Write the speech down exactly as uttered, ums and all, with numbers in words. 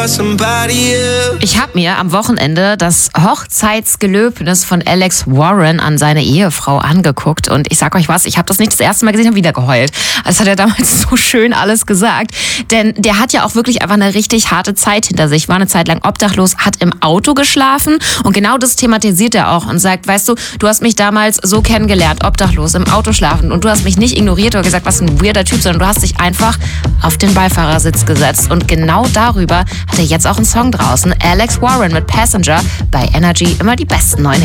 Ich habe mir am Wochenende das Hochzeitsgelöbnis von Alex Warren an seine Ehefrau angeguckt und ich sag euch was, ich habe das nicht das erste Mal gesehen, habe wieder geheult. Das hat er damals so schön alles gesagt, denn der hat ja auch wirklich einfach eine richtig harte Zeit hinter sich, war eine Zeit lang obdachlos, hat im Auto geschlafen und genau das thematisiert er auch und sagt, weißt du, du hast mich damals so kennengelernt, obdachlos, im Auto schlafen und du hast mich nicht ignoriert oder gesagt, was ein weirder Typ, sondern du hast dich einfach auf den Beifahrersitz gesetzt und genau darüber hat er jetzt auch einen Song draußen. Alex Warren mit Passenger bei Energy, immer die besten neuen Hits.